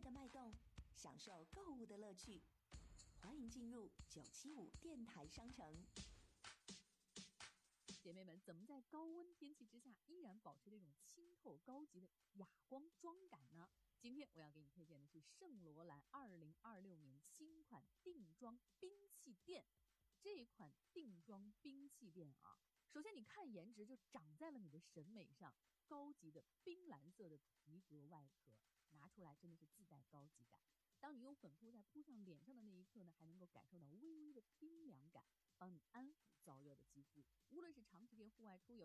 的脉动，享受购物的乐趣。欢迎进入975电台商城。 姐妹们，怎么在高温天气之下依然保持这种清透高级的哑光妆感呢？今天我要给你推荐的是圣罗兰2026年新款定妆兵器垫。这一款定妆兵器垫啊，首先你看颜值就长在了你的审美上，高级的冰蓝色的皮革外壳，拿出来真的是自带高级感。当你用粉扑在扑上脸上的那一刻呢，还能够感受到微微的冰凉感，帮你安抚燥热的肌肤。无论是长时间户外出游